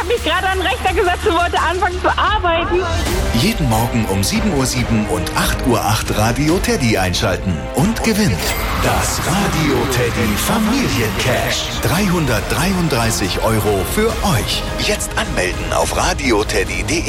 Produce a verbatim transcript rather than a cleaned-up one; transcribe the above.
habe mich gerade an den Rechner gesetzt und wollte anfangen zu arbeiten. Jeden Morgen um sieben Uhr sieben und acht Uhr acht Radio Teddy einschalten und gewinnt das Radio Teddy Familiencash. dreihundertdreiunddreißig Euro für euch. Jetzt anmelden auf radioteddy punkt de.